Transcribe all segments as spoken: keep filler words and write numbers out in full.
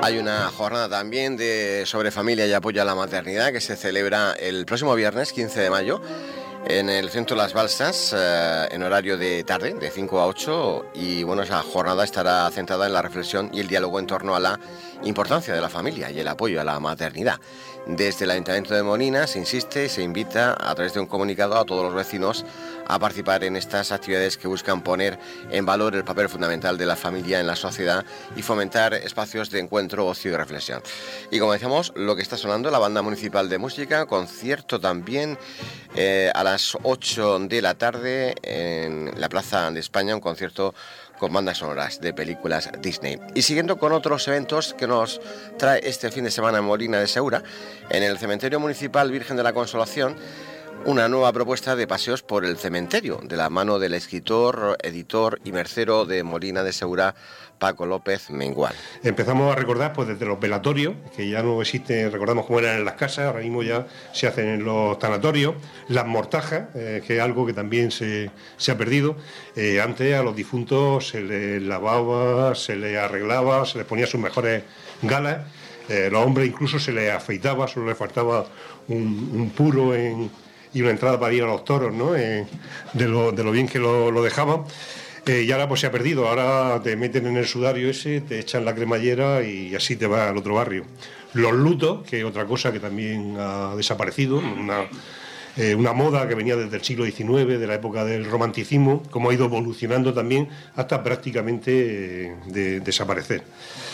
Hay una jornada también de sobre familia y apoyo a la maternidad que se celebra el próximo viernes quince de mayo en el Centro Las Balsas, eh, en horario de tarde, de cinco a ocho, y bueno, esa jornada estará centrada en la reflexión y el diálogo en torno a la importancia de la familia y el apoyo a la maternidad. Desde el Ayuntamiento de Molina se insiste y se invita a través de un comunicado a todos los vecinos a participar en estas actividades que buscan poner en valor el papel fundamental de la familia en la sociedad y fomentar espacios de encuentro, ocio y reflexión. Y como decíamos, lo que está sonando, la Banda Municipal de Música, concierto también eh, a las ocho de la tarde en la Plaza de España, un concierto con bandas sonoras de películas Disney. Y siguiendo con otros eventos que nos trae este fin de semana en Molina de Segura, en el Cementerio Municipal Virgen de la Consolación, una nueva propuesta de paseos por el cementerio, de la mano del escritor, editor y mercero de Molina de Segura, Paco López Mengual. Empezamos a recordar pues desde los velatorios, que ya no existen, recordamos cómo eran en las casas, ahora mismo ya se hacen en los tanatorios, las mortajas, eh, que es algo que también se, se ha perdido. Eh, antes a los difuntos se les lavaba, se les arreglaba, se les ponía sus mejores galas, eh, los hombres incluso se les afeitaba, solo les faltaba un, un puro en, y una entrada para ir a los toros, ¿no? Eh, de, lo, de lo bien que lo, lo dejaban. Eh, y ahora pues se ha perdido, ahora te meten en el sudario ese, te echan la cremallera y así te vas al otro barrio. Los lutos, que es otra cosa que también ha desaparecido, una, eh, una moda que venía desde el siglo diecinueve, de la época del romanticismo, como ha ido evolucionando también hasta prácticamente eh, de, desaparecer.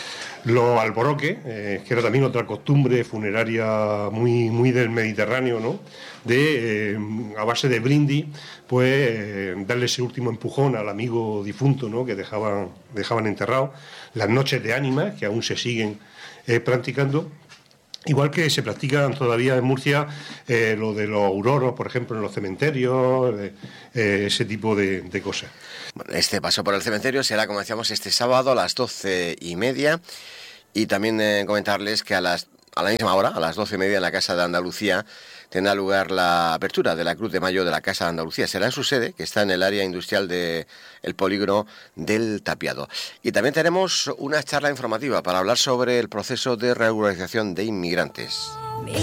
Los alboroques, eh, que era también otra costumbre funeraria muy, muy del Mediterráneo, ¿no? De, eh, a base de brindis, pues eh, darle ese último empujón al amigo difunto, ¿no? Que dejaban, dejaban enterrado. Las noches de ánimas, que aún se siguen eh, practicando. Igual que se practican todavía en Murcia eh, lo de los auroros, por ejemplo, en los cementerios, eh, eh, ese tipo de, de cosas. Bueno, este paso por el cementerio será, como decíamos, este sábado a las doce y media. Y también eh, comentarles que a, las, a la misma hora, a las doce y media, en la Casa de Andalucía, tendrá lugar la apertura de la Cruz de Mayo de la Casa de Andalucía. Será en su sede, que está en el área industrial del polígono del Tapiado. Y también tenemos una charla informativa para hablar sobre el proceso de regularización de inmigrantes.